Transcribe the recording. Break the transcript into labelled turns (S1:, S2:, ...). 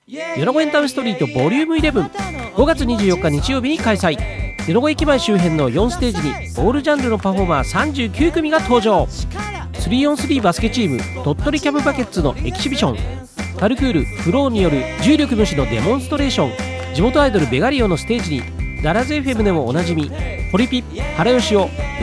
S1: 米子エンタメストリートボリューム11、 5月24日日曜日に開催。米子駅前周辺の4ステージにオールジャンルのパフォーマー39組が登場。 3on3 バスケチーム鳥取キャブバケッツのエキシビション、パルクールフローによる重力無視のデモンストレーション、地元アイドルベガリオのステージにダラズ FM でもおなじみホリピ、原義雄、